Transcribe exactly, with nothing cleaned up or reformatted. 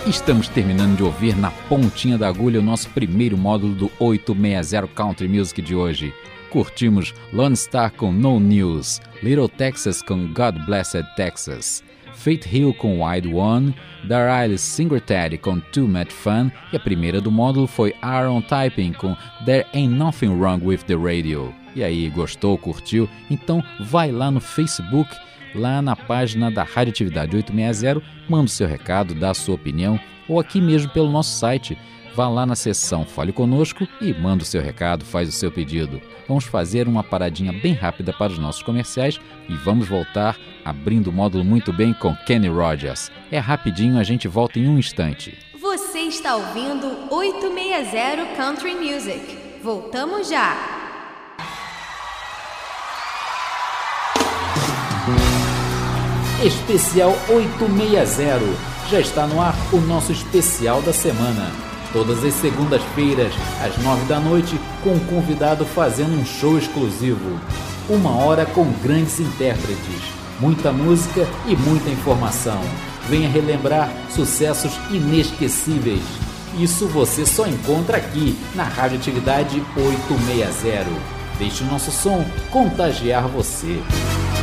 Estamos terminando de ouvir na pontinha da agulha o nosso primeiro módulo do oitocentos e sessenta Country Music de hoje. Curtimos Lone Star com No News, Little Texas com God Blessed Texas, Faith Hill com Wide One, Daryl Singletary com Too Much Fun e a primeira do módulo foi Aaron Typing com There Ain't Nothing Wrong With The Radio. E aí, gostou, curtiu? Então vai lá no Facebook, lá na página da Radioatividade oitocentos e sessenta, manda o seu recado, dá a sua opinião, ou aqui mesmo pelo nosso site. Vá lá na seção Fale Conosco e manda o seu recado, faz o seu pedido. Vamos fazer uma paradinha bem rápida para os nossos comerciais e vamos voltar abrindo o módulo muito bem com Kenny Rogers. É rapidinho, a gente volta em um instante. Você está ouvindo oitocentos e sessenta Country Music. Voltamos já! Especial oitocentos e sessenta. Já está no ar o nosso especial da semana. Todas as segundas-feiras, às nove da noite, com um convidado fazendo um show exclusivo. Uma hora com grandes intérpretes, muita música e muita informação. Venha relembrar sucessos inesquecíveis. Isso você só encontra aqui na Radioatividade oitocentos e sessenta. Deixe o nosso som contagiar você.